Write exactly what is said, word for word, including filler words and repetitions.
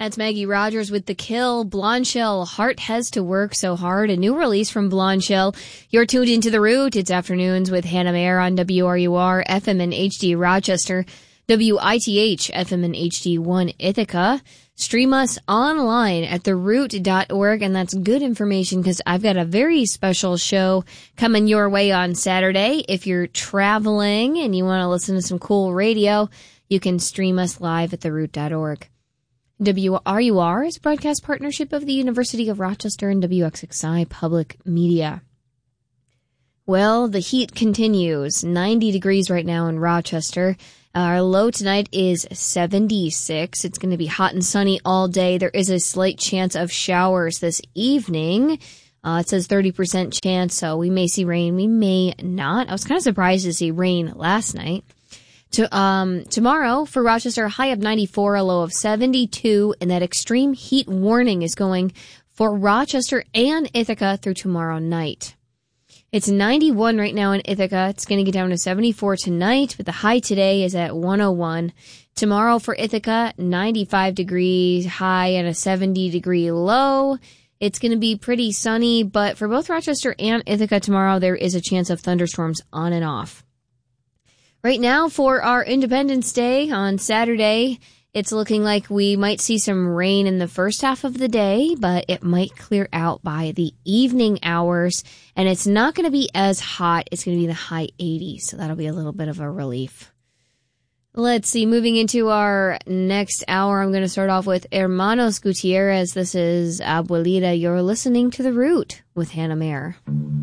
That's Maggie Rogers with The Kill. Blonde Shell, Heart Has to Work So Hard, a new release from Blonde Shell. You're tuned into The Root. It's afternoons with Hannah Mayer on W R U R, F M and H D Rochester, W I T H, F M and H D one Ithaca. Stream us online at the root dot org, and that's good information because I've got a very special show coming your way on Saturday. If you're traveling and you want to listen to some cool radio, you can stream us live at the root dot org. W R U R is a broadcast partnership of the University of Rochester and W X X I Public Media. Well, the heat continues. ninety degrees right now in Rochester. Our low tonight is seventy-six. It's going to be hot and sunny all day. There is a slight chance of showers this evening. Uh, it says thirty percent chance, so we may see rain. We may not. I was kind of surprised to see rain last night. To, um, tomorrow for Rochester, high of ninety-four, a low of seventy-two, and that extreme heat warning is going for Rochester and Ithaca through tomorrow night. It's ninety-one right now in Ithaca. It's going to get down to seventy-four tonight, but the high today is at one oh one. Tomorrow for Ithaca, ninety-five degrees high and a seventy degree low. It's going to be pretty sunny, but for both Rochester and Ithaca tomorrow, there is a chance of thunderstorms on and off. Right now for our Independence Day on Saturday, it's looking like we might see some rain in the first half of the day, but it might clear out by the evening hours, and it's not going to be as hot. It's going to be in the high eighties, so that'll be a little bit of a relief. Let's see, moving into our next hour, I'm going to start off with Hermanos Gutierrez. This is Abuelita. You're listening to The Root with Hannah Mayer.